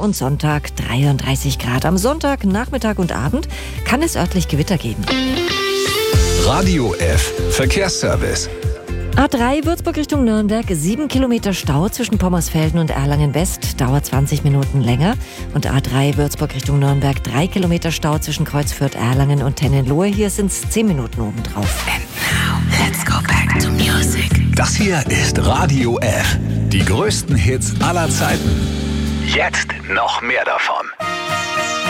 und Sonntag 33 Grad. Am Sonntag, Nachmittag und Abend kann es örtlich Gewitter geben. Radio F. Verkehrsservice. A3 Würzburg Richtung Nürnberg, 7 Kilometer Stau zwischen Pommersfelden und Erlangen-West, dauert 20 Minuten länger. Und A3 Würzburg Richtung Nürnberg, 3 Kilometer Stau zwischen Kreuzfürth, Erlangen und Tennenlohe. Hier sind es 10 Minuten obendrauf. And now, let's go back to music. Das hier ist Radio F. Die größten Hits aller Zeiten. Jetzt noch mehr davon.